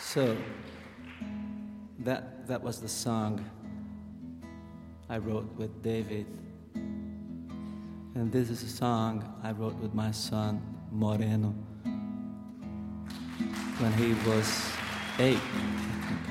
So that was the song I wrote with David. And this is a song I wrote with my son, Moreno, when he was 8.